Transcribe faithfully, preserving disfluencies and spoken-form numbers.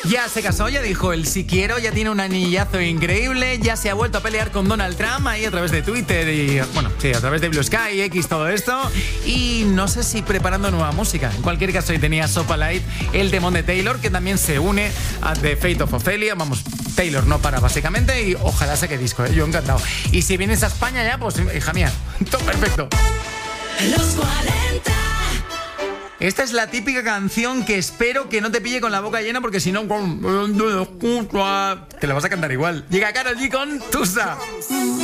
Ya se casó, ya dijo el si quiero, ya tiene un anillazo increíble, ya se ha vuelto a pelear con Donald Trump ahí a través de Twitter y, bueno, sí, a través de Blue Sky, X, todo esto. Y no sé si preparando nueva música. En cualquier caso, ahí tenía Sopa Light, el temón de Taylor, que también se une a The Fate of Ophelia. Vamos, Taylor no para básicamente y ojalá saque disco, ¿eh? Yo encantado. Y si vienes a España ya, pues hija mía, todo perfecto. Los cuarenta. Esta es la típica canción que espero que no te pille con la boca llena porque si no te la vas a cantar igual. Llega Karol G con Tusa.